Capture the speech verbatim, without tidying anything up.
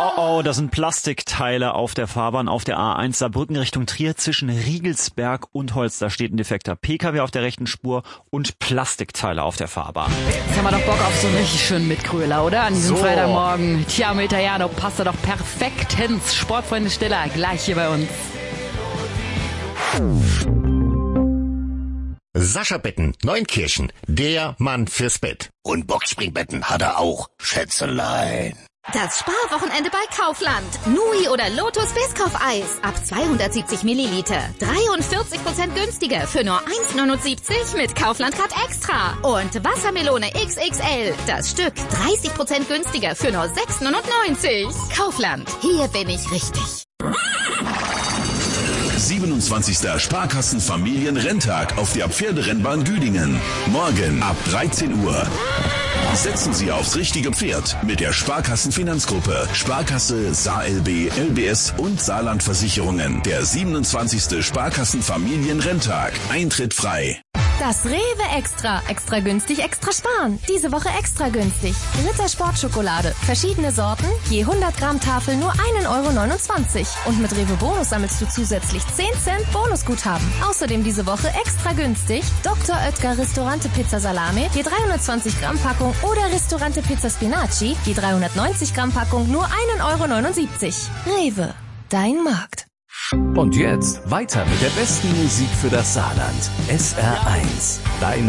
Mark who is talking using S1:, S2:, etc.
S1: Oh oh, das sind Plastikteile auf der Fahrbahn auf der A eins Saarbrücken Richtung Trier zwischen Riegelsberg und Holz. Da steht ein defekter P K W auf der rechten Spur und Plastikteile auf der Fahrbahn.
S2: Jetzt haben wir doch Bock auf so einen richtig schönen Mitgröler, oder? An diesem
S1: So.
S2: Freitagmorgen. Tja, mit Italiano passt er doch perfektens. Sportfreunde Stiller, gleich hier bei uns.
S3: Sascha Betten, Neunkirchen, der Mann fürs Bett.
S4: Und Boxspringbetten hat er auch, Schätzelein.
S5: Das Sparwochenende bei Kaufland. Nui oder Lotus Biscoff-Eis ab zweihundertsiebzig Milliliter. dreiundvierzig Prozent günstiger für nur eins neunundsiebzig mit Kaufland Card Extra. Und Wassermelone X X L. Das Stück dreißig Prozent günstiger für nur sechs neunundneunzig. Kaufland. Hier bin ich richtig.
S6: siebenundzwanzigster Sparkassen-Familienrenntag auf der Pferderennbahn Güdingen. Morgen ab dreizehn Uhr. Setzen Sie aufs richtige Pferd mit der Sparkassen-Finanzgruppe, Sparkasse, SaarLB, L B S und Saarlandversicherungen. Der siebenundzwanzigste Sparkassen-Familienrenntag. Eintritt frei.
S7: Das Rewe Extra. Extra günstig, extra sparen. Diese Woche extra günstig. Ritter Sportschokolade. Verschiedene Sorten. Je hundert Gramm Tafel nur ein Euro neunundzwanzig. Und mit Rewe Bonus sammelst du zusätzlich zehn Cent Bonusguthaben. Außerdem diese Woche extra günstig. Doktor Oetker Ristorante Pizza Salami. Je dreihundertzwanzig Gramm Packung oder Ristorante Pizza Spinaci. Je dreihundertneunzig Gramm Packung nur ein Euro neunundsiebzig. Rewe. Dein Markt.
S8: Und jetzt weiter mit der besten Musik für das Saarland. S R eins. Deine